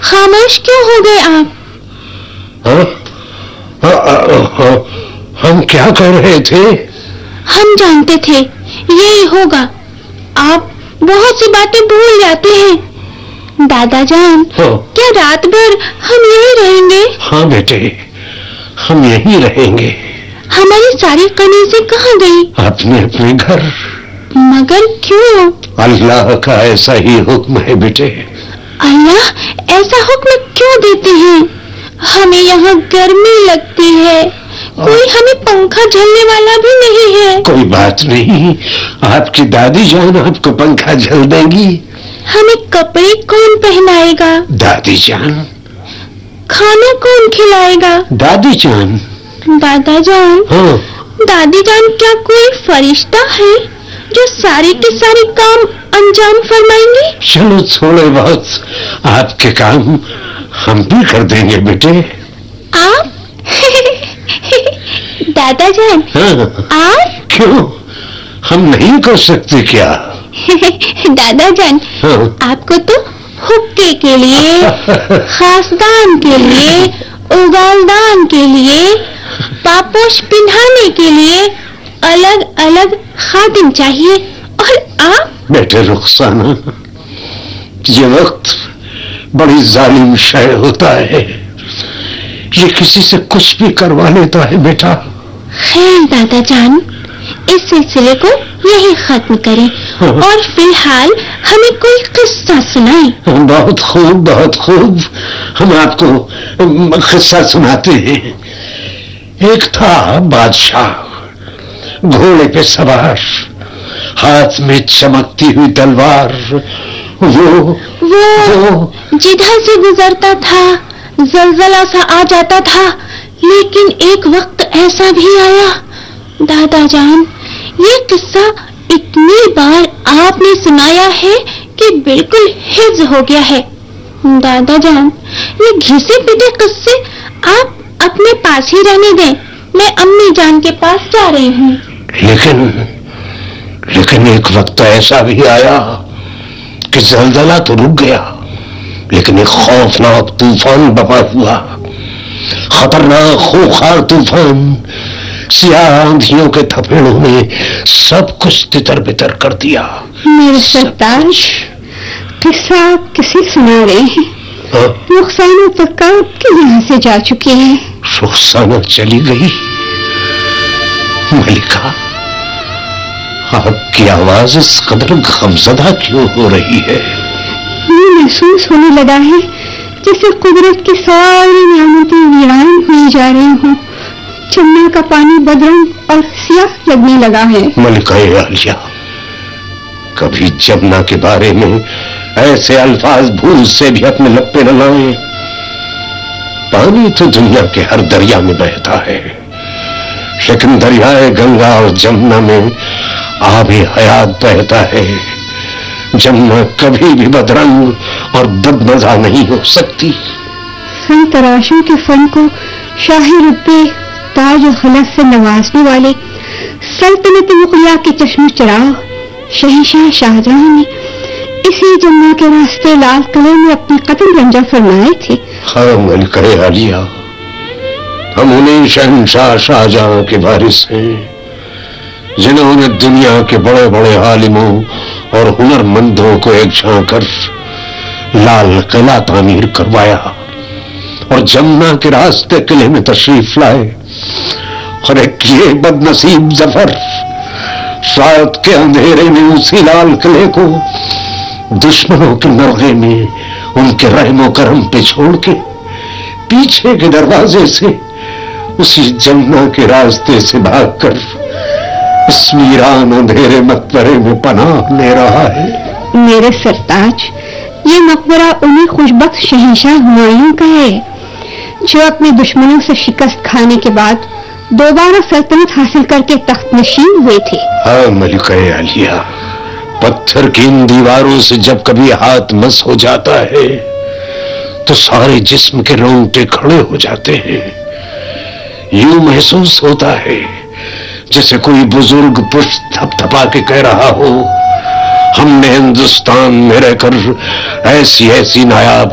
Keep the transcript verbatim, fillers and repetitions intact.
خاموش کیوں ہو گئے آپ؟ ہم کیا کر رہے تھے؟ ہم جانتے تھے یہی ہوگا، آپ بہت سی باتیں بھول جاتے ہیں۔ دادا جان، کیا رات بھر ہم یہی رہیں گے؟ ہاں بیٹے، ہم یہی رہیں گے۔ ہماری ساری قمیضیں کہاں گئی؟ اپنے اپنے گھر۔ مگر کیوں؟ اللہ کا ایسا ہی حکم ہے بیٹے۔ اللہ ایسا حکم کیوں دیتے ہیں؟ ہمیں یہاں گرمی لگتی ہے، کوئی ہمیں پنکھا جھلنے والا بھی نہیں ہے۔ کوئی بات نہیں، آپ کی دادی جان آپ کو پنکھا جھل دیں گی۔ ہمیں کپڑے کون پہنائے گا؟ دادی جان۔ کھانا کون کھلائے گا؟ دادی جان۔ دادا جان، ہاں دادی جان کیا کوئی فرشتہ ہے جو سارے کے سارے کام انجام فرمائیں گے؟ چلو تھوڑے بہت آپ کے کام ہم بھی کر دیں گے بیٹے۔ آپ؟ دادا جان، ہاں آپ؟ کیوں، ہم نہیں کر سکتے کیا؟ دادا جان، ہاں آپ کو تو حکے کے لیے، خاصدان کے لیے، اگالدان کے لیے، پاپوش پہنانے کے لیے الگ الگ خادم چاہیے، اور آپ؟ بیٹے رخسانہ، یہ وقت بڑی ظالم شے ہوتا ہے، یہ کسی سے کچھ بھی کروا لیتا ہے بیٹا۔ خیر دادا جان، اس سلسلے کو یہی ختم کریں اور فی الحال ہمیں کوئی قصہ سنائیں۔ بہت خوب بہت خوب، ہم آپ کو قصہ سناتے ہیں۔ ایک تھا بادشاہ، گھوڑے پہ سوار، ہاتھ میں چمکتی ہوئی تلوار، وہ وہ جدھر سے گزرتا تھا زلزلہ سا آ جاتا تھا، لیکن ایک وقت ایسا بھی آیا دادا جان، یہ قصہ اتنی بار آپ نے سنایا ہے کہ بالکل حفظ ہو گیا ہے۔ دادا جان، یہ گھسے پیٹے قصے آپ اپنے پاس ہی رہنے دیں، میں امی جان کے پاس جا رہی ہوں۔ لیکن لیکن ایک وقت ایسا بھی آیا کہ زلزلہ تو رک گیا، لیکن ایک خوفناک طوفان بپا ہوا، خطرناک خوخار طوفان، سیاہ آندھیوں کے تھپیڑوں نے سب کچھ تتر بتر کر دیا۔ میرے سرتاج، قصہ کسی سنا رہے ہیں؟ رخسانہ تک آپ کے یہاں سے جا چکی ہے۔ رخسانہ چلی گئی؟ ملکہ، آپ کی آواز اس قدر غمزدہ کیوں ہو رہی ہے؟ یہ محسوس ہونے لگا ہے جیسے قدرت کی ساری نعمتیں ویران ہوئی جا رہی ہوں، جمنا کا پانی بدرنگ اور سیاہ لگنے لگا ہے۔ ملکہ عالیہ، کبھی جمنا کے بارے میں ایسے الفاظ بھول سے بھی اپنے لب پہ نہ لائیں۔ پانی تو دنیا کے ہر دریا میں بہتا ہے، لیکن دریائے گنگا اور جمنا میں آب حیات بہتا ہے۔ جمنا کبھی بھی بدرنگ اور بدمزہ نہیں ہو سکتی۔ فن تراشوں کے فن کو شاہی رتبے، تاج و خلعت سے نوازنے والے سلطنت مغلیہ کے چشم چراغ شہنشاہ شاہجہاں نے اسی جمنا کے راستے لال قلعے میں اپنی قدم رنجہ فرمائے تھے۔ ہاں ملکہ عالیہ، ہم انہیں شہنشاہ شاہجہاں کے وارث ہیں جنہوں نے دنیا کے بڑے بڑے عالموں اور ہنرمندوں کو ایک جھان کر لال قلعہ تعمیر کروایا اور جمنا کے راستے قلعے میں تشریف لائے، اور ایک یہ بد نصیب ظفر رات کے اندھیرے میں اسی لال قلعے کو دشمنوں کے نرغے میں ان کے رحم و کرم پہ چھوڑ کے پیچھے کے دروازے سے اسی جمنا کے راستے سے بھاگ کر اس ویران اندھیرے مقبرے میں پناہ لے رہا ہے۔ میرے سرتاج، یہ مقبرہ انہیں خوشبخت شہنشاہ ہمایوں کا ہے جو اپنے دشمنوں سے شکست کھانے کے بعد دوبارہ سلطنت حاصل کر کے تخت نشین ہوئے تھے۔ ہاں ملکہ عالیہ، پتھر کی ان دیواروں سے جب کبھی ہاتھ مس ہو جاتا ہے تو سارے جسم کے رونگٹے کھڑے ہو جاتے ہیں۔ یوں محسوس ہوتا ہے جیسے کوئی بزرگ پشت تھپ تھپا کے کہہ رہا ہو، ہم نے ہندوستان میں رہ کر ایسی ایسی نایاب